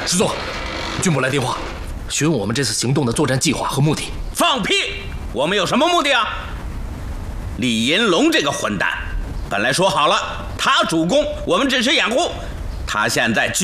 师座，军部来电话，询问我们这次行动的作战计划和目的。 放屁！我们有什么目的啊？李银龙这个混蛋，本来说好了，他主攻，我们只是掩护。他现在